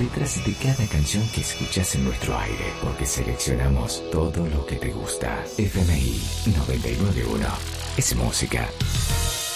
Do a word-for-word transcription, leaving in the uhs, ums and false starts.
detrás de cada canción que escuchas en nuestro aire, porque seleccionamos todo lo que te gusta. F M I noventa y nueve punto uno es música.